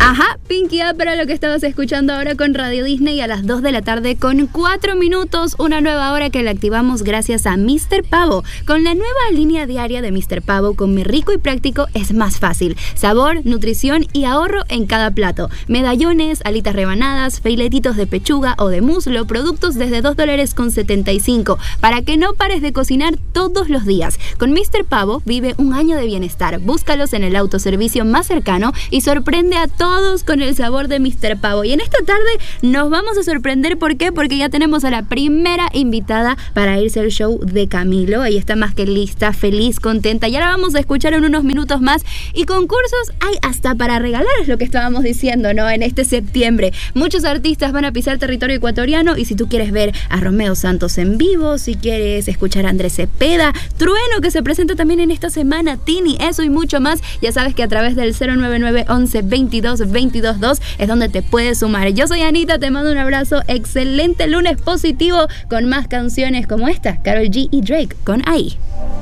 Ajá, Pinky Up era lo que estabas escuchando ahora con Radio Disney a las 2 de la tarde con 4 minutos, una nueva hora que la activamos gracias a Mr. Pavo. Con la nueva línea diaria de Mr. Pavo, comer rico y práctico es más fácil. Sabor, nutrición y ahorro en cada plato. Medallones, alitas rebanadas, filetitos de pechuga o de muslo, productos desde $2.75 para que no pares de cocinar todos los días. Con Mr. Pavo vive un año de bienestar. Búscalos en el autoservicio más cercano y sorprende a todos con el sabor de Mr. Pavo. Y en esta tarde nos vamos a sorprender. ¿Por qué? Porque ya tenemos a la primera invitada para irse al show de Camilo. Ella está más que lista, feliz, contenta. Y ahora vamos a escuchar en unos minutos más. Y concursos hay hasta para regalar, es lo que estábamos diciendo, ¿no? En este septiembre. Muchos artistas van a pisar territorio ecuatoriano. Y si tú quieres ver a Romeo Santos en vivo, si quieres escuchar a Andrés Cepeda, Trueno, que se presenta también en esta semana, Tini, eso y mucho más, ya sabes que a través del 099 11 22 22 2 es donde te puedes sumar. Yo soy Anita, te mando un abrazo, excelente lunes positivo con más canciones como esta, Karol G y Drake con Ahí.